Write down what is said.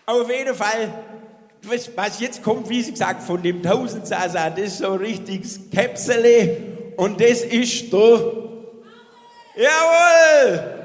Auf jeden Fall, was jetzt kommt, wie gesagt, von dem Tausendsasa, das ist so ein richtiges Käpsele und das ist der... Jawohl!